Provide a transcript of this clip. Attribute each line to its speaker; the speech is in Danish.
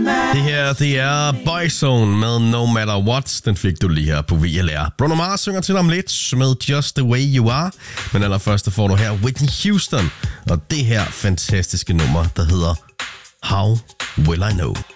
Speaker 1: Det her, det er Boyzone med No Matter What. Den fik du lige her på VLR. Bruno Mars synger til dig om lidt med Just The Way You Are. Men allerførst får du her Whitney Houston og det her fantastiske nummer, der hedder How Will I Know.